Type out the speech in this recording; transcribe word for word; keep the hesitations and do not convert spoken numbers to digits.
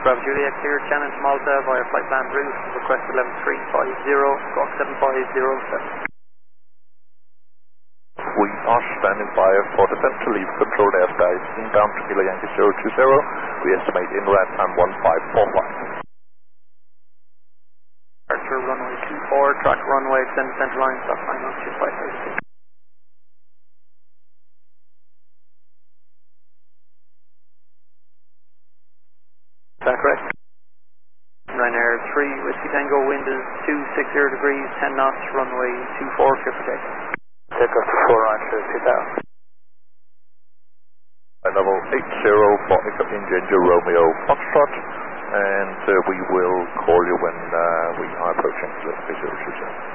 Bravo Juliet, clear Shannon to Malta via flight plan route, request eleven three five zero, squawk seven five zero seven. We are standing by for descent to leave controlled airspace inbound to Kilo Yankee zero two zero. We estimate in red time one five four five. Departure runway two four, track runway, extend center line, stop line on two five eight six. Is that correct? Ryanair three, Whiskey Tango, wind is two six zero degrees, ten knots, runway two four, clear for takeoff. Takeoff to four, Roger, two thousand. Level eight zero for Echo India Romeo Foxtrot, and uh, we will call you when uh, we are approaching zero two zero.